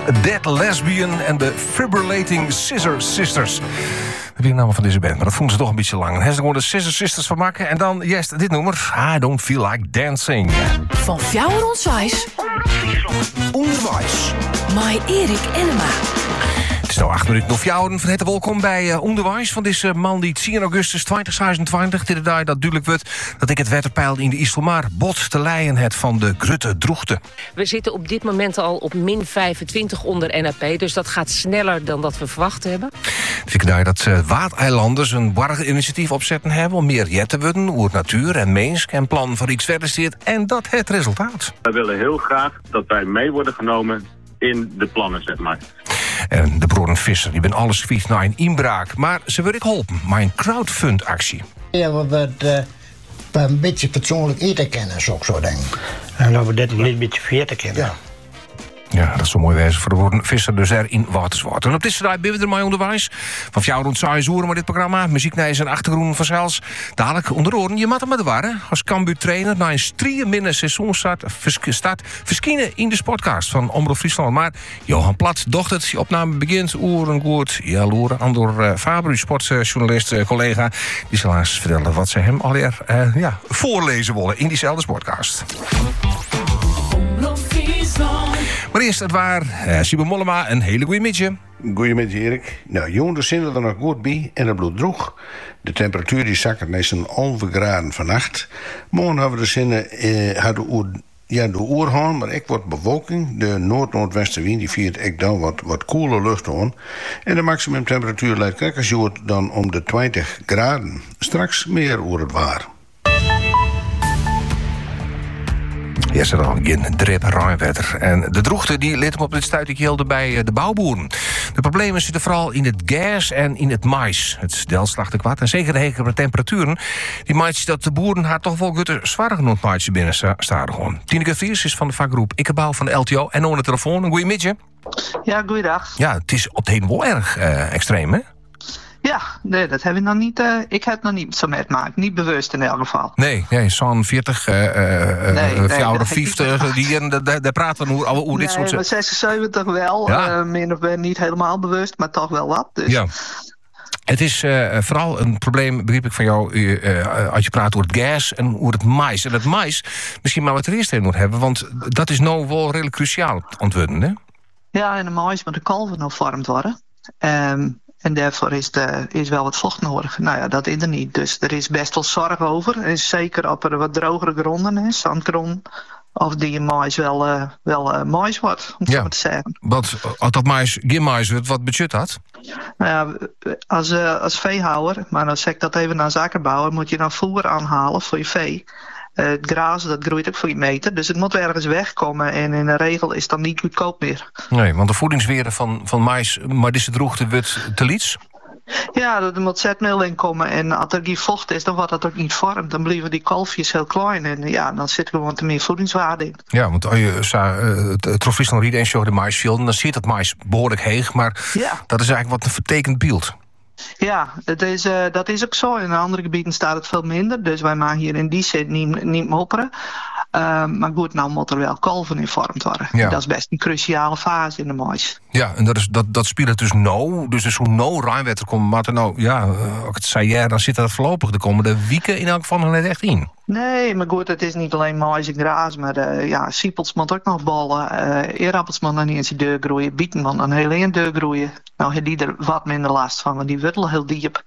Dead Lesbian en de Fibrillating Scissor Sisters. Dat weet ik nou van deze band, maar dat vonden ze toch een beetje lang. Hij is gewoon de Scissor Sisters van maken. En dan juist dit nummer, I Don't Feel Like Dancing. Van Fjouwer Ontwijs. Onderwijs. Mai Erik Enema. Het is nou 8 minuten of jouwen. Van harte welkom bij Onderwijs van deze man die 10 augustus 2026. Dit dag dat duidelijk wordt dat ik het wetterpeil in de Istelmar bot te leien het van de Grutte Droegte. We zitten op dit moment al op min 25 onder NAP, dus dat gaat sneller dan dat we verwacht hebben. Ik denk dat Waadeilanders een barge-initiatief opzetten hebben om meer jet te worden over natuur en mens en plan van Rijksverdersteert en dat het resultaat. Wij willen heel graag dat wij mee worden genomen in de plannen, zeg maar. En de broer en Visser, die ben alles fiets naar een inbraak. Maar ze willen geholpen met een crowdfund-actie. Ja, we een beetje fatsoenlijk eten kennen, zou ik zo denken. En dat we dit een beetje veertig kennen. Ja. Ja, dat is zo mooi wezen voor de woorden Visser, dus er in Waterswaard. En op deze dag ben we er maar onderwijs. Van jou rond 6 uur met dit programma. Muziek naar zijn achtergrond vanzelfs. Dadelijk onder oren. Je mag hem maar de waren. Als Cambuur trainer na een strieën seizoenstart verschijnen in de sportcast van Omroep Friesland. Maar Johan Plat docht het. Die opname begint oeren goed. Ja, Loeren. Andor Fabru, sportjournalist, collega. Die zal eens vertellen wat ze hem alweer voorlezen willen in diezelfde sportcast. Maar eerst het waar, Siebe Mollema, een hele goede middag. Goedemiddag, Erik. Nou, jongens zitten er nog goed bij en het bloed droeg. De temperatuur die zakken naar zo'n 11 graden vannacht. Morgen hebben we de zinnen de oerhaan, maar ik wordt bewolking. De noord-noordwestenwind die viert ik dan wat koeler lucht aan. En de maximumtemperatuur lijkt kijkersjoerd dan om de 20 graden. Straks meer over het waar. Ja, ze dan geen drip ruimwetter. En de droegte die liet hem op dit stuitje hielde bij de bouwboeren. De problemen zitten vooral in het gas en in het mais. Het delslachte kwad en zeker de hegere temperaturen. Die maatjes dat de boeren haar toch wel gutte zwaar genoeg maatje binnen staan gewoon. Tineke Vries is van de vakgroep Ikkebouw van de LTO en aan de telefoon. Een goeie middag. Ja, goeiedag. Ja, het is op het heen wel erg extreem, hè? Ja, nee, dat heb ik nog niet. Ik heb het nog niet zo meegemaakt. Niet bewust in elk geval. Nee, zo'n 40, 50, daar praten we over dit soort... Nee, 76 wel. Ja. Min of meer niet helemaal bewust, maar toch wel wat. Dus. Ja. Het is vooral een probleem, begreep ik van jou, als je praat over het gas en over het mais. En het mais, misschien maar wat er eerst heen moet hebben, want dat is nou wel redelijk cruciaal aan het worden, hè? Ja, en de mais moet de kalven nog vormd worden. En daarvoor is wel wat vocht nodig. Nou ja, dat is er niet. Dus er is best wel zorg over. En zeker op er wat drogere gronden is, zandgrond, of die mais wel mais wordt, om zo maar te zeggen. Want als dat mais geen mais wordt, wat budget dat? Nou ja, als veehouder, maar dan zeg ik dat even naar zakkenbouwer, moet je dan voer aanhalen voor je vee. Het gras, dat groeit ook voor je meter. Dus het moet ergens wegkomen. En in de regel is dat niet goedkoop meer. Nee, want de voedingswaarde van mais, maar deze droogte wordt te liets? Ja, er moet zetmeel in komen. En als er geen vocht is, dan wordt dat ook niet vormd. Dan blijven die kalfjes heel klein. En ja, dan zit er gewoon te meer voedingswaarde in. Ja, want als je het Friesland Ried en de maisvelden, dan zit het mais behoorlijk heeg. Maar dat is eigenlijk wat een vertekend beeld. Ja, dat is ook zo. In andere gebieden staat het veel minder. Dus wij maken hier in die zin niet mopperen. Maar goed, nou moet er wel kalven in vormd worden. Ja. Dat is best een cruciale fase in de mais. Ja, en dat speelt dus nou. Dus zo'n no ruimwetter komt. Maar nou, ja, als ik het zei, dan zit dat voorlopig de komende weken in elk geval nog net echt in. Nee, maar goed, het is niet alleen mais en gras. Maar siepels moet ook nog ballen. Eerappels moet nog niet eens deur groeien. Bieten moet een heel een deur groeien. Nou, heeft die er wat minder last van, want die wortelen heel diep.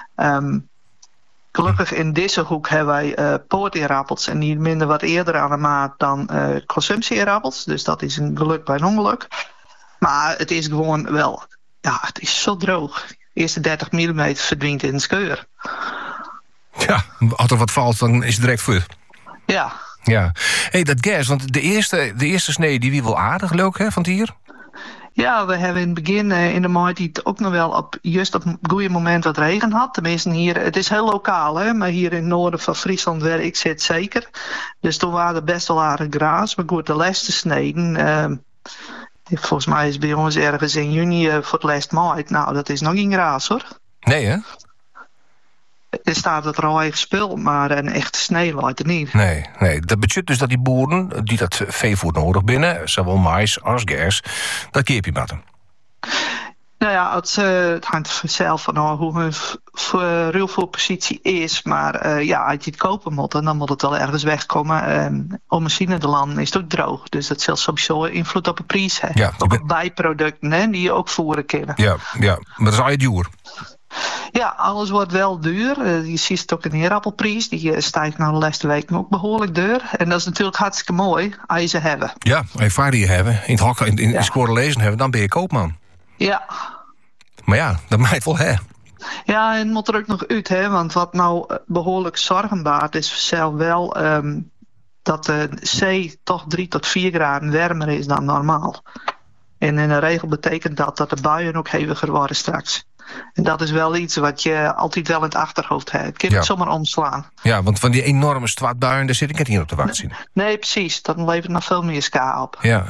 Gelukkig in deze hoek hebben wij poorteerappels en die minder wat eerder aan de maat dan consumptie-eerappels. Dus dat is een geluk bij een ongeluk. Maar het is gewoon wel, het is zo droog. De eerste 30 mm verdwijnt in een scheur. Ja, als er wat valt, dan is het direct voor. Ja. Ja. Hey, dat gas, want de eerste snee die wie wel aardig leuk, hè, van het hier? Ja, we hebben in het begin in de maand ook nog wel op een goede moment wat regen had. Tenminste hier, het is heel lokaal, hè, maar hier in het noorden van Friesland waar ik zit zeker. Dus toen waren er best wel aardig gras. Maar goed, de laatste sneden, volgens mij is bij ons ergens in juni voor het laatste maand. Nou, dat is nog geen gras hoor. Nee hè? Er staat het rooie spul, maar een echte snee lijkt er niet. Nee. Dat betekent dus dat die boeren die dat veevoer nodig binnen, zowel mais als gers, dat keep je met hem. Nou ja, het hangt vanzelf van hoe hun ruilvoerpositie is. Maar als je het kopen moet, dan moet het wel ergens wegkomen. Om in de landen is het ook droog. Dus dat zal sowieso invloed op de prijs hebben. Ja, ook op bijproducten die je ook voeren kunnen. Ja, maar dat is al je duur. Ja, alles wordt wel duur. Je ziet het ook in de heerappelprijs. Die stijgt nou de laatste weken ook behoorlijk duur. En dat is natuurlijk hartstikke mooi als je ze hebben. Ja, als je varie hebben, in het hok, in de score lezen hebben, dan ben je koopman. Ja. Maar ja, dat maakt wel hè. Ja, en het moet er ook nog uit, hè. Want wat nou behoorlijk zorgen baart is zelf wel dat de zee toch 3 tot 4 graden warmer is dan normaal. En in de regel betekent dat de buien ook heviger worden straks. En dat is wel iets wat je altijd wel in het achterhoofd hebt. Het kan het zomaar omslaan. Ja, want van die enorme zwartbuien, daar zit ik net niet op te wachten. Nee, precies. Dat levert nog veel meer ska op. Ja.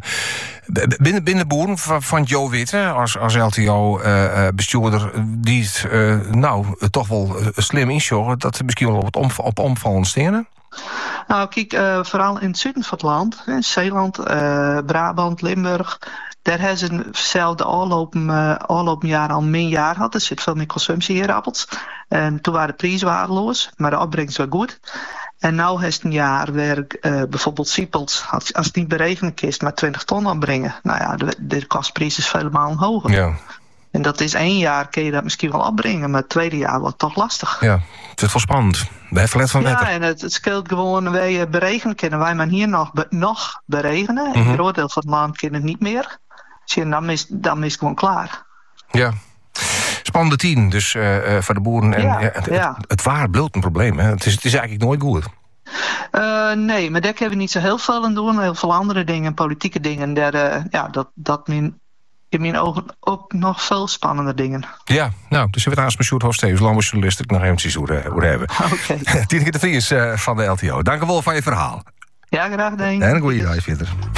Binnen boeren van Joe Witte, als LTO-bestuurder, die het toch wel slim inschorren, dat misschien wel op omvallen stenen? Nou, kijk, vooral in het zuiden van het land, Zeeland, Brabant, Limburg, daar hebben ze zelf de afgelopen jaar al min jaar gehad. Er zit veel meer consumptie in appels. En toen waren de prijzen waardeloos, maar de opbrengst was goed. En nu is het een jaar waar bijvoorbeeld Siepels, als het niet beregenen kist, maar 20 ton opbrengen. Nou ja, de kostprijs is vele malen hoger. Ja. En dat is 1 jaar kun je dat misschien wel opbrengen, maar het tweede jaar wordt toch lastig. Ja, het is wel spannend. Ja, en het scheelt gewoon, wij beregenen kunnen wij maar hier nog beregenen. In een groot deel van het land kunnen het niet meer. Dus dan is het gewoon klaar. Ja. Spannende 10, dus voor de boeren. En, het waar blijft een probleem. Hè? Het is eigenlijk nooit goed. Nee, maar daar kunnen we niet zo heel veel aan doen. Heel veel andere dingen, politieke dingen. Dat in mijn ogen ook nog veel spannender dingen. Ja, nou, dus we het aanspreekt Sjoerd Hofstevens, landbouwjournalist, ik nog eventjes hoe hebben. Oké. Tineke de Vries van de LTO. Dank u wel voor je verhaal. Ja, graag gedaan. En een goede dag, Pieter.